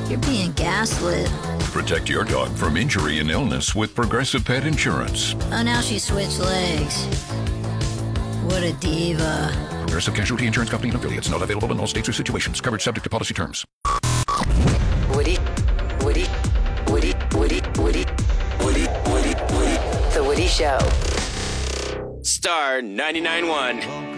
You're being gaslit. Protect your dog from injury and illness with Progressive Pet Insurance. Oh, now she switched legs. What a diva. Progressive Casualty Insurance Company and affiliates. Not available in all states or situations. Covered subject to policy terms. Woody. The Woody Show. Star 99.1.